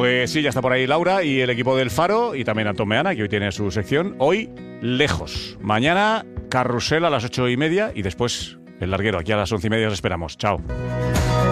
Pues sí, ya está por ahí Laura y el equipo del Faro y también Antón Meana, que hoy tiene su sección. Hoy, lejos. Mañana, carrusel a las 8:30 y después el larguero. Aquí a las 11:30 os esperamos. Chao.